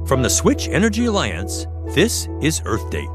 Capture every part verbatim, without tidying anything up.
From the Switch Energy Alliance, this is Earth Date.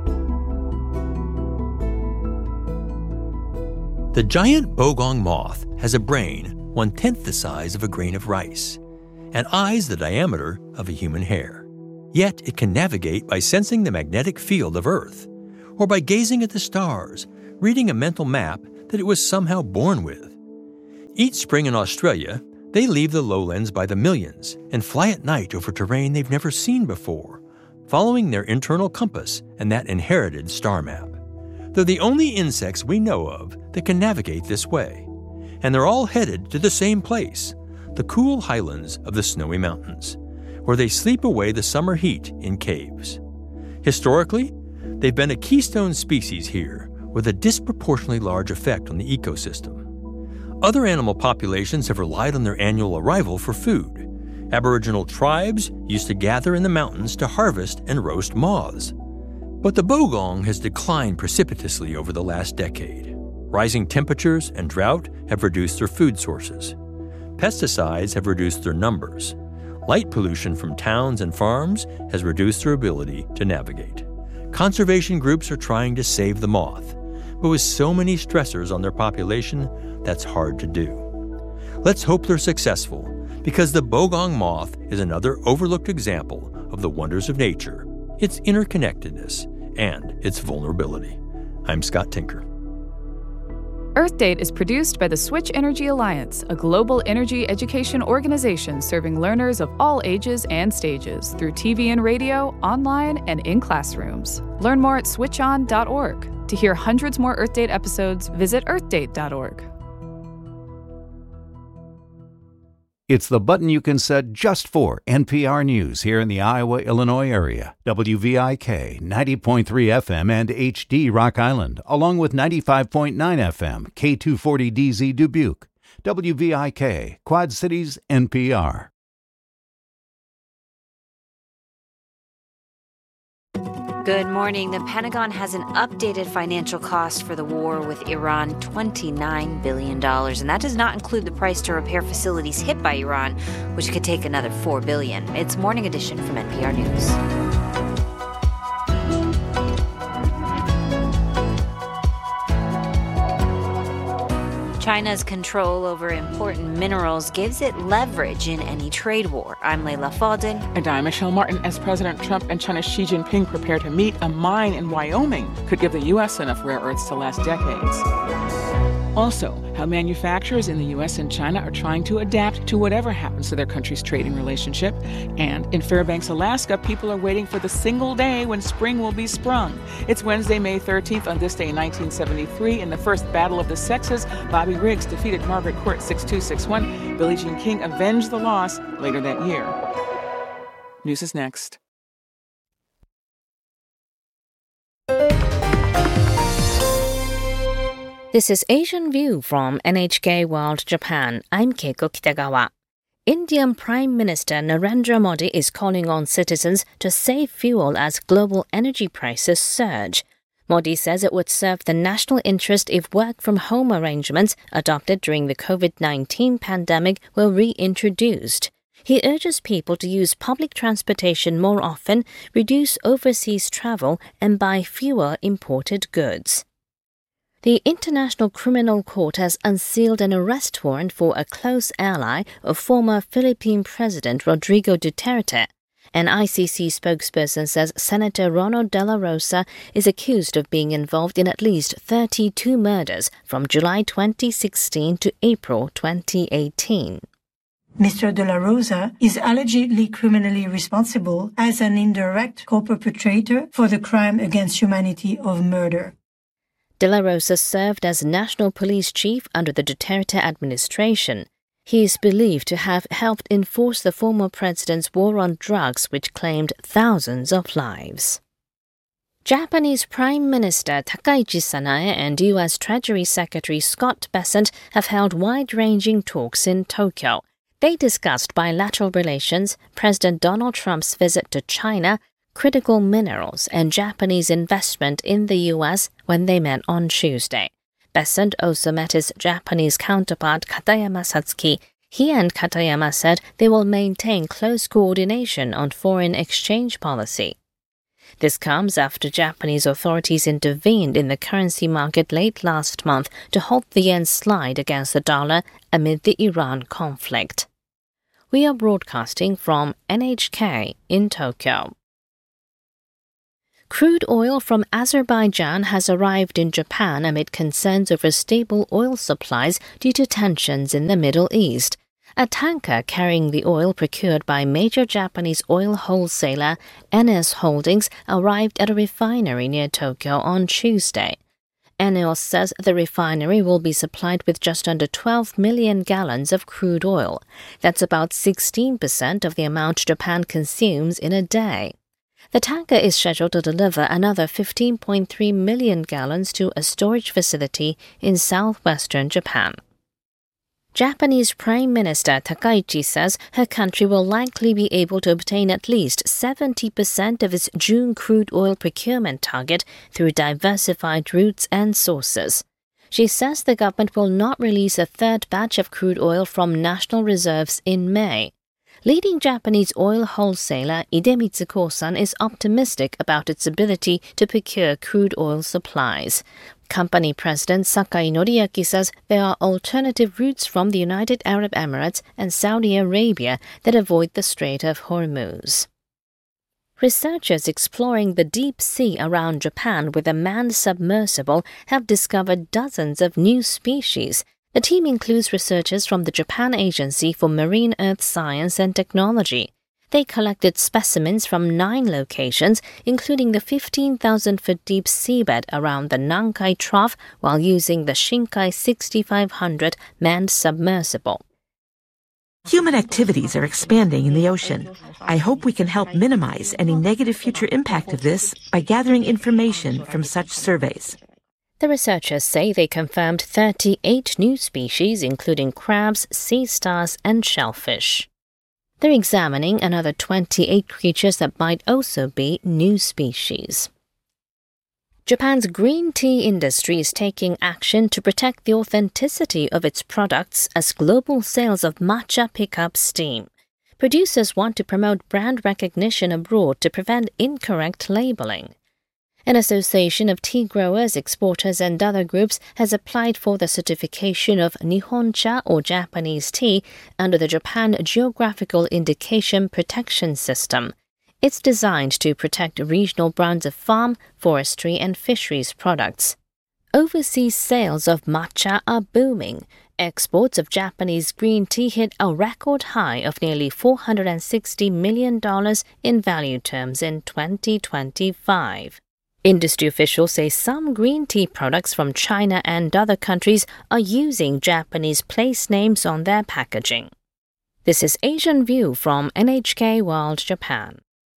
The giant bogong moth has a brain one-tenth the size of a grain of rice and eyes the diameter of a human hair. Yet it can navigate by sensing the magnetic field of Earth or by gazing at the stars, reading a mental map that it was somehow born with. Each spring in Australia, they leave the lowlands by the millions and fly at night over terrain they've never seen before, following their internal compass and that inherited star map. They're the only insects we know of that can navigate this way, and they're all headed to the same place, the cool highlands of the Snowy Mountains, where they sleep away the summer heat in caves. Historically, they've been a keystone species here with a disproportionately large effect on the ecosystem. Other animal populations have relied on their annual arrival for food. Aboriginal tribes used to gather in the mountains to harvest and roast moths. But the bogong has declined precipitously over the last decade. Rising temperatures and drought have reduced their food sources. Pesticides have reduced their numbers. Light pollution from towns and farms has reduced their ability to navigate. Conservation groups are trying to save the moth, but with so many stressors on their population, that's hard to do. Let's hope they're successful, because the bogong moth is another overlooked example of the wonders of nature, its interconnectedness, and its vulnerability. I'm Scott Tinker. Earth Date is produced by the Switch Energy Alliance, a global energy education organization serving learners of all ages and stages through T V and radio, online, and in classrooms. Learn more at switch on dot org. To hear hundreds more Earth Date episodes, visit earth date dot org. It's the button you can set just for N P R News here in the Iowa-Illinois area. W V I K ninety point three F M and H D Rock Island, along with ninety-five point nine F M K two forty D Z Dubuque. W V I K, Quad Cities, N P R. Good morning. The Pentagon has an updated financial cost for the war with Iran, twenty-nine billion dollars. And that does not include the price to repair facilities hit by Iran, which could take another four billion dollars. It's Morning Edition from N P R News. China's control over important minerals gives it leverage in any trade war. I'm Leila Fadel. And I'm Michelle Martin. As President Trump and China's Xi Jinping prepare to meet, a mine in Wyoming could give the U S enough rare earths to last decades. Also, how manufacturers in the U S and China are trying to adapt to whatever happens to their country's trading relationship. And in Fairbanks, Alaska, people are waiting for the single day when spring will be sprung. It's Wednesday, May thirteenth. On this day in nineteen seventy-three, in the first Battle of the Sexes, Bobby Riggs defeated Margaret Court six two six one. Billie Jean King avenged the loss later that year. News is next. This is Asian View from N H K World Japan. I'm Keiko Kitagawa. Indian Prime Minister Narendra Modi is calling on citizens to save fuel as global energy prices surge. Modi says it would serve the national interest if work-from-home arrangements adopted during the covid nineteen pandemic were reintroduced. He urges people to use public transportation more often, reduce overseas travel, and buy fewer imported goods. The International Criminal Court has unsealed an arrest warrant for a close ally of former Philippine President Rodrigo Duterte. An I C C spokesperson says Senator Ronald De La Rosa is accused of being involved in at least thirty-two murders from July twenty sixteen to April twenty eighteen. Mister De La Rosa is allegedly criminally responsible as an indirect co-perpetrator for the crime against humanity of murder. De La Rosa served as National Police Chief under the Duterte administration. He is believed to have helped enforce the former president's war on drugs, which claimed thousands of lives. Japanese Prime Minister Takaichi Sanae and U S Treasury Secretary Scott Bessent have held wide-ranging talks in Tokyo. They discussed bilateral relations, President Donald Trump's visit to China, critical minerals, and Japanese investment in the U S when they met on Tuesday. Bessent also met his Japanese counterpart Katayama Satsuki. He and Katayama said they will maintain close coordination on foreign exchange policy. This comes after Japanese authorities intervened in the currency market late last month to halt the yen's slide against the dollar amid the Iran conflict. We are broadcasting from N H K in Tokyo. Crude oil from Azerbaijan has arrived in Japan amid concerns over stable oil supplies due to tensions in the Middle East. A tanker carrying the oil procured by major Japanese oil wholesaler E N E O S Holdings arrived at a refinery near Tokyo on Tuesday. E N E O S says the refinery will be supplied with just under twelve million gallons of crude oil. That's about sixteen percent of the amount Japan consumes in a day. The tanker is scheduled to deliver another fifteen point three million gallons to a storage facility in southwestern Japan. Japanese Prime Minister Takaichi says her country will likely be able to obtain at least seventy percent of its June crude oil procurement target through diversified routes and sources. She says the government will not release a third batch of crude oil from national reserves in May. Leading Japanese oil wholesaler Idemitsu Kosan is optimistic about its ability to procure crude oil supplies. Company President Sakai Noriaki says there are alternative routes from the United Arab Emirates and Saudi Arabia that avoid the Strait of Hormuz. Researchers exploring the deep sea around Japan with a manned submersible have discovered dozens of new species. The team includes researchers from the Japan Agency for Marine Earth Science and Technology. They collected specimens from nine locations, including the fifteen thousand foot deep seabed around the Nankai Trough, while using the Shinkai sixty-five hundred manned submersible. Human activities are expanding in the ocean. I hope we can help minimize any negative future impact of this by gathering information from such surveys. The researchers say they confirmed thirty-eight new species, including crabs, sea stars, and shellfish. They're examining another twenty-eight creatures that might also be new species. Japan's green tea industry is taking action to protect the authenticity of its products as global sales of matcha pick up steam. Producers want to promote brand recognition abroad to prevent incorrect labeling. An association of tea growers, exporters, and other groups has applied for the certification of Nihoncha or Japanese tea under the Japan Geographical Indication Protection System. It's designed to protect regional brands of farm, forestry, and fisheries products. Overseas sales of matcha are booming. Exports of Japanese green tea hit a record high of nearly four hundred sixty million dollars in value terms in twenty twenty-five. Industry officials say some green tea products from China and other countries are using Japanese place names on their packaging. This is Asian View from N H K World Japan.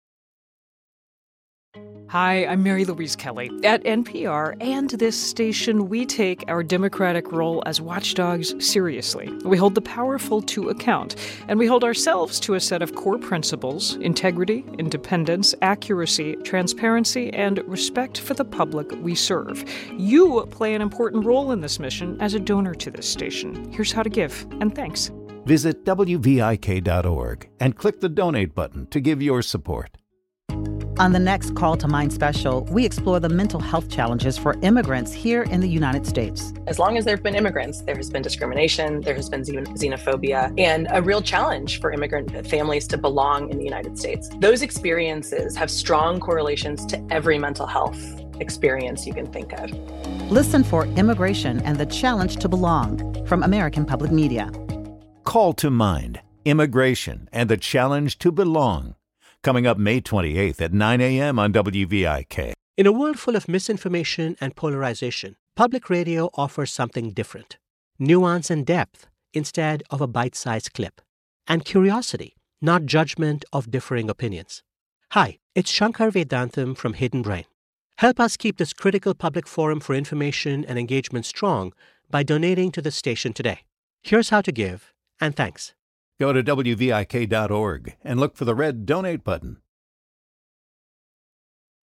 Hi, I'm Mary Louise Kelly. At N P R and this station, we take our democratic role as watchdogs seriously. We hold the powerful to account, and we hold ourselves to a set of core principles: integrity, independence, accuracy, transparency, and respect for the public we serve. You play an important role in this mission as a donor to this station. Here's how to give, and thanks. Visit W V I K dot org and click the donate button to give your support. On the next Call to Mind special, we explore the mental health challenges for immigrants here in the United States. As long as there have been immigrants, there has been discrimination, there has been xenophobia, and a real challenge for immigrant families to belong in the United States. Those experiences have strong correlations to every mental health experience you can think of. Listen for Immigration and the Challenge to Belong from American Public Media. Call to Mind, Immigration and the Challenge to Belong. Coming up May twenty-eighth at nine a.m. on W V I K. In a world full of misinformation and polarization, public radio offers something different. Nuance and depth instead of a bite-sized clip. And curiosity, not judgment of differing opinions. Hi, it's Shankar Vedantam from Hidden Brain. Help us keep this critical public forum for information and engagement strong by donating to the station today. Here's how to give, and thanks. Go to W V I K dot org and look for the red donate button.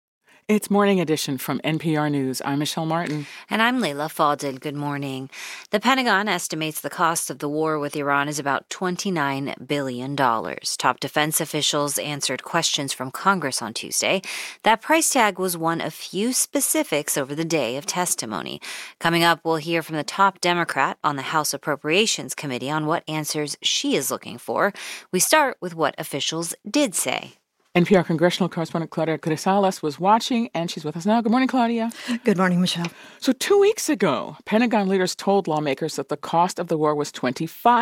It's Morning Edition from N P R News. I'm Michelle Martin. And I'm Leila Fadel. Good morning. The Pentagon estimates the cost of the war with Iran is about twenty-nine billion dollars. Top defense officials answered questions from Congress on Tuesday. That price tag was one of few specifics over the day of testimony. Coming up, we'll hear from the top Democrat on the House Appropriations Committee on what answers she is looking for. We start with what officials did say. N P R congressional correspondent Claudia Grisales was watching, and she's with us now. Good morning, Claudia. Good morning, Michelle. So two weeks ago, Pentagon leaders told lawmakers that the cost of the war was twenty-five